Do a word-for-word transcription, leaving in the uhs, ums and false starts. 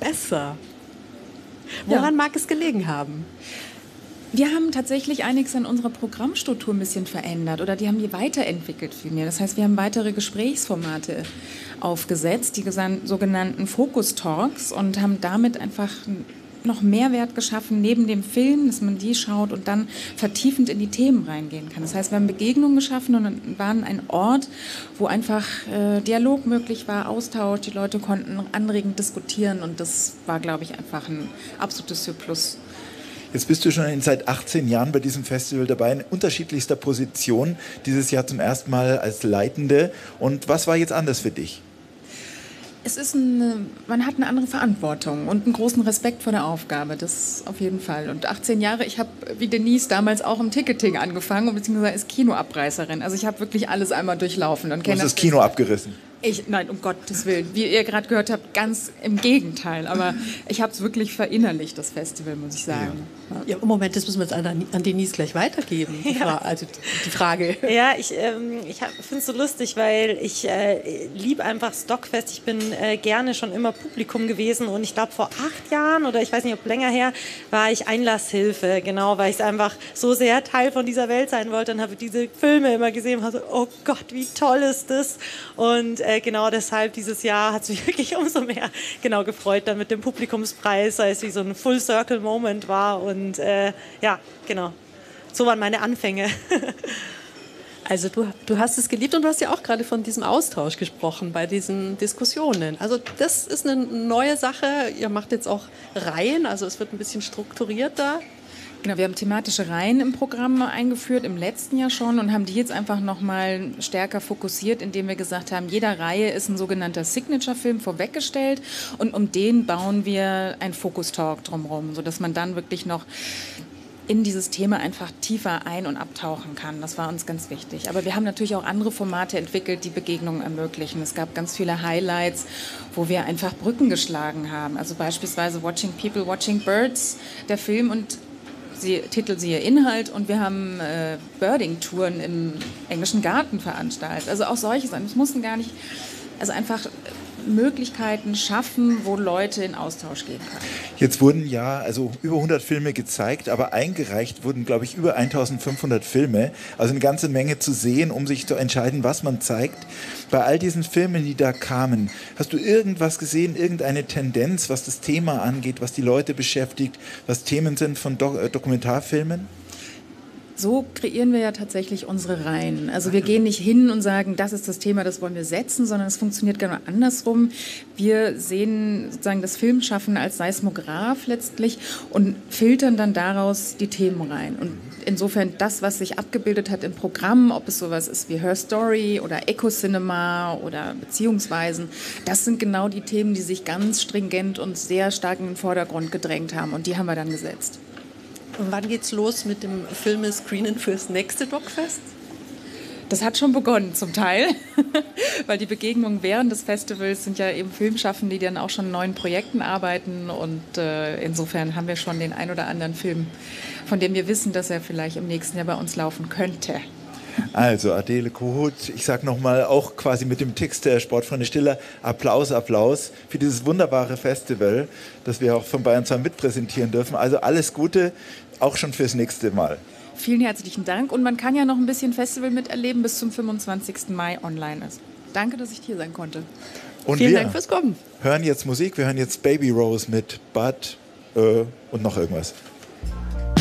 besser. Woran ja. mag es gelegen haben? Wir haben tatsächlich einiges an unserer Programmstruktur ein bisschen verändert oder die haben die weiterentwickelt vielmehr. Das heißt, wir haben weitere Gesprächsformate aufgesetzt, die sogenannten Focus Talks, und haben damit einfach noch Mehrwert geschaffen neben dem Film, dass man die schaut und dann vertiefend in die Themen reingehen kann. Das heißt, wir haben Begegnungen geschaffen und waren ein Ort, wo einfach äh, Dialog möglich war, Austausch, die Leute konnten anregend diskutieren, und das war, glaube ich, einfach ein absolutes Surplus. Jetzt bist du schon seit achtzehn Jahren bei diesem Festival dabei, in unterschiedlichster Position, dieses Jahr zum ersten Mal als Leitende. Und was war jetzt anders für dich? Es ist eine, man hat eine andere Verantwortung und einen großen Respekt vor der Aufgabe, das auf jeden Fall. Und achtzehn Jahre, ich habe wie Denise damals auch im Ticketing angefangen, beziehungsweise als Kinoabreißerin. Also ich habe wirklich alles einmal durchlaufen. Und du hast das Kino abgerissen? Ich, nein, um Gottes Willen. Wie ihr gerade gehört habt, ganz im Gegenteil. Aber ich habe es wirklich verinnerlicht, das Festival, muss ich sagen. Ja. Ja, im Moment, das müssen wir jetzt an, an Denise gleich weitergeben, die, ja. Fra also die Frage. Ja, ich, ähm, ich finde es so lustig, weil ich äh, liebe einfach Stockfest. Ich bin äh, gerne schon immer Publikum gewesen, und ich glaube, vor acht Jahren oder ich weiß nicht, ob länger her, war ich Einlasshilfe, genau, weil ich einfach so sehr Teil von dieser Welt sein wollte, und habe diese Filme immer gesehen und habe so, oh Gott, wie toll ist das? Und äh, genau deshalb dieses Jahr hat es mich wirklich umso mehr genau gefreut, dann mit dem Publikumspreis, weil es wie so ein Full-Circle-Moment war. Und äh, ja, genau, so waren meine Anfänge. Also du, du hast es geliebt, und du hast ja auch gerade von diesem Austausch gesprochen bei diesen Diskussionen. Also das ist eine neue Sache. Ihr macht jetzt auch Reihen, also es wird ein bisschen strukturierter. Genau, wir haben thematische Reihen im Programm eingeführt, im letzten Jahr schon, und haben die jetzt einfach noch mal stärker fokussiert, indem wir gesagt haben, jeder Reihe ist ein sogenannter Signature-Film vorweggestellt, und um den bauen wir ein Focus-Talk drumherum, sodass man dann wirklich noch in dieses Thema einfach tiefer ein- und abtauchen kann. Das war uns ganz wichtig. Aber wir haben natürlich auch andere Formate entwickelt, die Begegnungen ermöglichen. Es gab ganz viele Highlights, wo wir einfach Brücken geschlagen haben. Also beispielsweise Watching People, Watching Birds, der Film, und Sie, Titel siehe Inhalt, und wir haben äh, Birding-Touren im englischen Garten veranstaltet. Also auch solche Sachen. Es mussten gar nicht, also einfach Möglichkeiten schaffen, wo Leute in Austausch gehen können. Jetzt wurden ja also über hundert Filme gezeigt, aber eingereicht wurden, glaube ich, über eintausendfünfhundert Filme. Also eine ganze Menge zu sehen, um sich zu entscheiden, was man zeigt. Bei all diesen Filmen, die da kamen, hast du irgendwas gesehen, irgendeine Tendenz, was das Thema angeht, was die Leute beschäftigt, was Themen sind von Do- äh, Dokumentarfilmen? So kreieren wir ja tatsächlich unsere Reihen. Also wir gehen nicht hin und sagen, das ist das Thema, das wollen wir setzen, sondern es funktioniert genau andersrum. Wir sehen sozusagen das Filmschaffen als Seismograph letztlich und filtern dann daraus die Themen rein. Und insofern das, was sich abgebildet hat im Programm, ob es sowas ist wie Her Story oder Eco-Cinema oder Beziehungsweisen, das sind genau die Themen, die sich ganz stringent und sehr stark in den Vordergrund gedrängt haben, und die haben wir dann gesetzt. Und wann geht's los mit dem Filme-Screenen fürs nächste Doc-Fest? Das hat schon begonnen zum Teil, weil die Begegnungen während des Festivals sind ja eben Filmschaffende, die dann auch schon an neuen Projekten arbeiten, und äh, insofern haben wir schon den ein oder anderen Film, von dem wir wissen, dass er vielleicht im nächsten Jahr bei uns laufen könnte. Also Adele Kohut, ich sage nochmal, auch quasi mit dem Text der Sportfreunde Stiller, Applaus, Applaus für dieses wunderbare Festival, das wir auch von Bayern zwei mitpräsentieren dürfen. Also alles Gute, auch schon fürs nächste Mal. Vielen herzlichen Dank, und man kann ja noch ein bisschen Festival miterleben, bis zum fünfundzwanzigsten Mai online ist. Danke, dass ich hier sein konnte. Und Vielen wir Dank fürs Kommen. hören jetzt Musik, wir hören jetzt Baby Rose mit Bud äh, und noch irgendwas.